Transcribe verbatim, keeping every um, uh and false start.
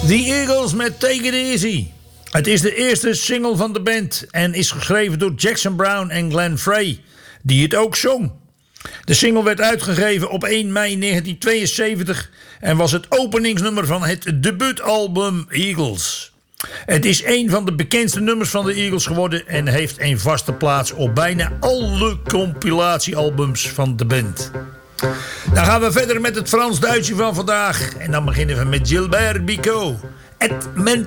The Eagles met Take It Easy. Het is de eerste single van de band en is geschreven door Jackson Browne en Glenn Frey, die het ook zong. De single werd uitgegeven op één mei negentien tweeënzeventig en was het openingsnummer van het debuutalbum Eagles. Het is een van de bekendste nummers van de Eagles geworden en heeft een vaste plaats op bijna alle compilatiealbums van de band. Dan gaan we verder met het Frans-Duitse van vandaag en dan beginnen we met Gilbert Bécaud. Et